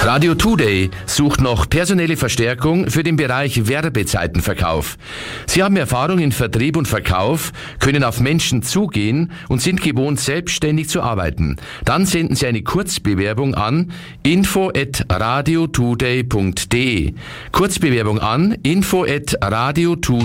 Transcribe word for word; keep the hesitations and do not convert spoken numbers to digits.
Radio Today sucht noch personelle Verstärkung für den Bereich Werbezeitenverkauf. Sie haben Erfahrung in Vertrieb und Verkauf, können auf Menschen zugehen und sind gewohnt, selbstständig zu arbeiten. Dann senden Sie eine Kurzbewerbung an info at radiotoday punkt de. Kurzbewerbung an info at radiotoday